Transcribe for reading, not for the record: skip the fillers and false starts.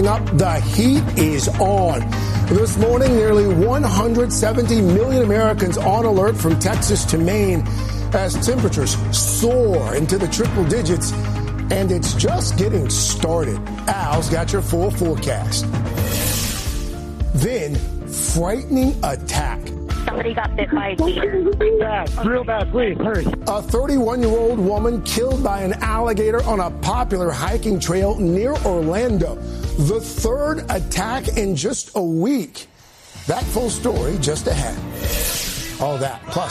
Up, the heat is on. This morning, nearly 170 million Americans on alert from Texas to Maine as temperatures soar into the triple digits, and it's just getting started. Al's got your full forecast. Then, frightening attack. Somebody got bit by a deer. Bad, real bad, please, hurry. A 31-year-old woman killed by an alligator on a popular hiking trail near Orlando. The third attack in just a week. That full story just ahead. All that, plus